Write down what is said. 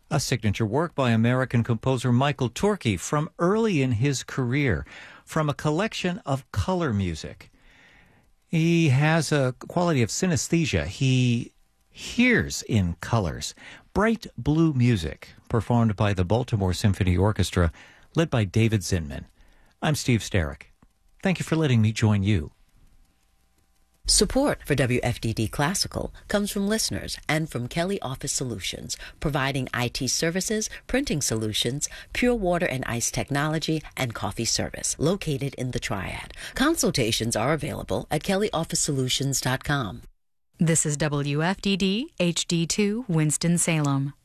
a signature work by American composer Michael Torke from early in his career, from a collection of color music. He has a quality of synesthesia. He hears in colors. Bright blue music, performed by the Baltimore Symphony Orchestra, led by David Zinman. I'm Steve Sterrick. Thank you for letting me join you. Support for WFDD Classical comes from listeners and from Kelly Office Solutions, providing IT services, printing solutions, pure water and ice technology, and coffee service, located in the Triad. Consultations are available at kellyofficesolutions.com. This is WFDD HD2 Winston-Salem.